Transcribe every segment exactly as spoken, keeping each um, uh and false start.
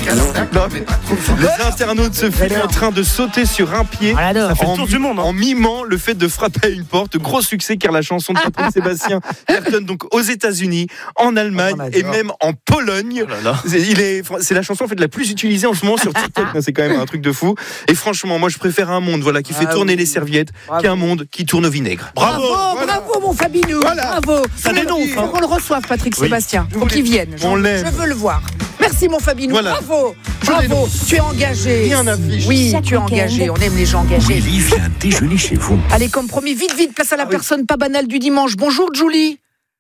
Non, mais les internautes se filment en train de sauter sur un pied Ça fait le en, tour du monde, hein. en mimant le fait de frapper à une porte. Gros succès car la chanson de Patrick Sébastien cartonne donc aux États-Unis, en Allemagne Oh, et même en Pologne. Oh là là. C'est, il est, c'est la chanson en fait la plus utilisée en ce moment sur TikTok. C'est quand même un truc de fou. Et franchement, moi je préfère un monde voilà qui fait Ah tourner oui. les serviettes Bravo. qu'un monde qui tourne au vinaigre. Bravo, Voilà. bravo mon Fabinou, Voilà. bravo. Ça Il faut- dénonce, Il faut hein. qu'on le reçoive, Patrick Oui. Sébastien. Je Faut qu'il voulais- vienne. Je, On l'aime. je veux le voir. Merci mon Fabinou, Voilà. bravo, Je bravo. dénonce. Tu es engagé. Rien affiche. Oui, Chaque tu es week-end. engagé. On aime les gens engagés. Willy vient déjeuner chez vous. Allez, comme promis, vite, vite, place à la Ah oui. personne pas banale du dimanche. Bonjour Julie.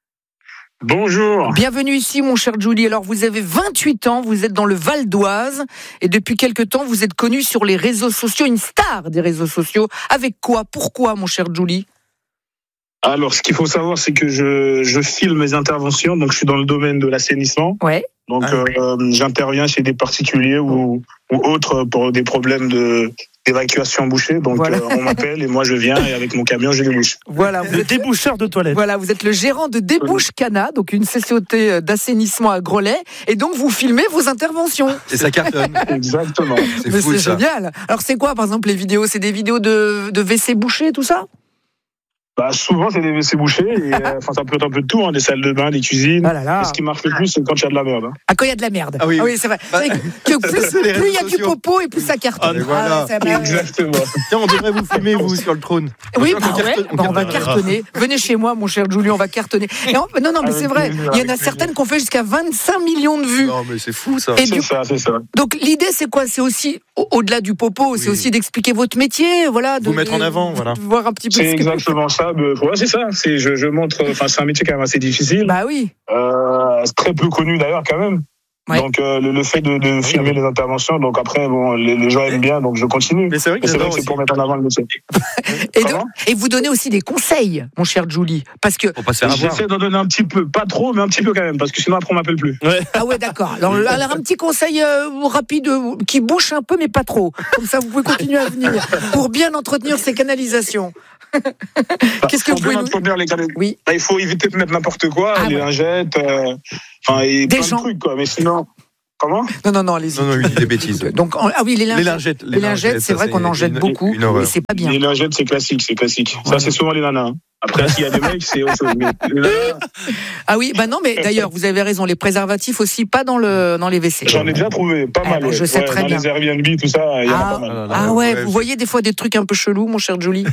Bonjour. Bienvenue ici, mon cher Julie. Alors, vous avez vingt-huit ans, vous êtes dans le Val d'Oise et depuis quelque temps, vous êtes connu sur les réseaux sociaux, une star des réseaux sociaux. Avec quoi? Pourquoi, mon cher Julie? Alors, ce qu'il faut savoir, c'est que je, je filme mes interventions. Donc, je suis dans le domaine de l'assainissement. Ouais. Donc, Ah oui. euh, j'interviens chez des particuliers ou, ou autres pour des problèmes de d'évacuation bouchée. Donc, Voilà. euh, on m'appelle et moi, je viens et avec mon camion, je débouche. Voilà, vous Le êtes, déboucheur de toilettes. voilà, vous êtes le gérant de Débouche Cana, donc une société d'assainissement à Grelais, et donc vous filmez vos interventions. Et ça cartonne. Exactement. C'est Mais fou c'est ça. génial. Alors c'est quoi, par exemple, les vidéos? C'est des vidéos de, de W C bouchées, tout ça? Bah, souvent, c'est des W C bouchés. Et, euh, enfin, ça peut être un peu de tout, hein, des salles de bain, des cuisines. Ah là là. Et ce qui marche le plus, c'est quand il y a de la merde. hein. Ah, quand il y a de la merde. Ah oui, oui. c'est vrai. Bah, C'est que plus c'est les plus il y a réseaux du sociaux. popo et plus ça cartonne. Ah, et voilà. ouais, c'est vrai. Exactement. Tiens, on devrait vous filmer vous sur le trône. Oui, On bah cartonne- ouais, on bah on va cartonne. cartonner. Venez chez moi, mon cher Julie, on va cartonner. Et en- non, non, mais Avec c'est vrai. plaisir, Il y en a avec certaines qui ont fait jusqu'à vingt-cinq millions de vues. Non mais c'est fou ça. Et C'est du- ça, c'est ça. donc l'idée, c'est quoi? C'est aussi au- au-delà du popo, c'est Oui. aussi d'expliquer votre métier, voilà, de Vous mettre en avant, de- voilà. de voir un petit peu. C'est ce que- exactement ça. Mais, ouais, c'est ça. C'est, je, je montre. Enfin, c'est un métier quand même assez difficile. Bah oui. Euh, c'est très peu connu d'ailleurs quand même. Ouais. Donc euh, le, le fait de, de filmer les interventions, donc après bon, les, les gens aiment bien, donc je continue. Mais c'est vrai que Mais c'est vrai j'adore que c'est aussi. pour mettre en avant le métier. Et, donc- Comment et vous donnez aussi des conseils, mon cher Julie, parce que Faut pas se faire avoir. J'essaie d'en donner un petit peu, pas trop, mais un petit peu quand même, parce que sinon après on m'appelle plus. ah ouais, d'accord. Alors, alors, un petit conseil euh, rapide euh, qui bouche un peu, mais pas trop. Comme ça, vous pouvez continuer à venir pour bien entretenir ces canalisations. Qu'est-ce que Pour vous pouvez bien nous- entretenir les canaux. Oui. Là, il faut éviter de mettre n'importe quoi, Ah les ouais. lingettes, euh, enfin et Des plein gens. de trucs quoi. Mais sinon, comment Non, non, non, allez-y. Non non, il dit des bêtises. Donc, en- ah oui, les lingettes. Les lingettes, Les lingettes, c'est ça, vrai qu'on en jette une- beaucoup, Une horreur. mais c'est pas bien. Les lingettes, c'est classique, c'est classique. Voilà. Ça, c'est souvent les nanas. hein. Après, s'il y a des mecs, c'est autre chose. Mais les nanas, Ah oui, bah non, mais d'ailleurs, vous avez raison, les préservatifs aussi, pas dans, le, dans les W C. j'en ai déjà trouvé pas Ah, mal. bah, ouais. je sais Ouais, très dans bien. les Airbnb, tout ça, il y en a Ah, pas mal. là là. ah ouais, Ouais, vous c'est- voyez des fois des trucs un peu chelous, mon cher Julie.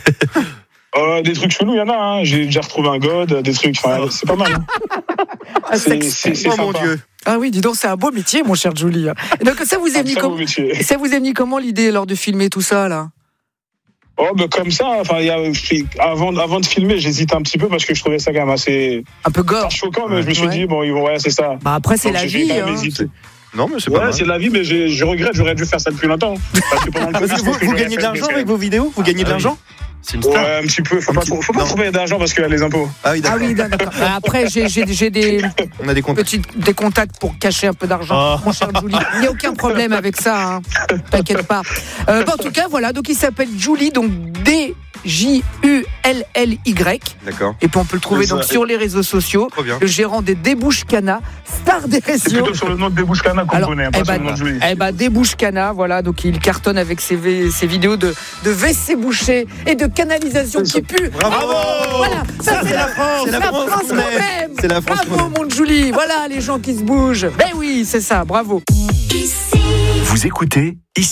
Euh, des trucs chelous, il y en a. Hein. J'ai déjà retrouvé un god, des trucs. Enfin, c'est pas mal. hein. Ah, C'est, c'est- c'est, c'est Oh mon sympa. Dieu. Ah oui, dis donc, c'est un beau métier, mon cher Julie. Et donc, ça vous est Un venu très beau comme... métier. Ça vous est venu comment l'idée lors de filmer tout ça, là? Oh, bah, comme ça, enfin, il y a, avant, avant de filmer, j'hésitais un petit peu parce que je trouvais ça quand même assez Un peu pas gore. choquant, mais je me suis Ouais. dit, bon, ils vont, ouais, c'est ça. Bah après, c'est Donc, la j'ai vie. quand même Hein. hésité. Non mais c'est pas Ouais, mal. c'est la vie, mais j'ai- je regrette, j'aurais dû faire ça depuis longtemps. Parce que pendant le Parce Covid, que je vous, pense que vous j'aurais gagnez de fait l'argent le avec vos vidéos? Vous gagnez de Ah oui. l'argent? C'est une star. Ouais, un petit peu. Faut Un pas, petit- trop- faut pas non. trouver d'argent parce qu'il y a les impôts. Ah oui Ah d'accord. oui, d'accord. Bah, après, j'ai, j'ai, j'ai des On a des comptes. petits des contacts pour cacher un peu d'argent, Ah. mon cher Julie. Il n'y a aucun problème avec ça, hein. T'inquiète pas. Euh, bah, en tout cas, voilà. Donc, il s'appelle Julie, donc D J U L L Y. D'accord. Et puis, on peut le trouver C'est ça. donc sur les réseaux sociaux. Trop bien. Le gérant des Débouche Cana, star des C'est réseaux. plutôt sur le nom de Débouche Cana qu'on Alors, connaît, hein, eh pas sur ben, le nom de Julie. Eh ben, Débouche Cana, voilà, donc il cartonne avec ses, v- ses vidéos de, de W C bouchées et de canalisation qui pue. Bravo. Voilà, ça, c'est la France, C'est la France qu'on qu'on aime. aime. C'est la France qu'on Bravo, mon Julie, voilà les gens qui se bougent. Ben oui, c'est ça, bravo. Ici. Vous écoutez ici.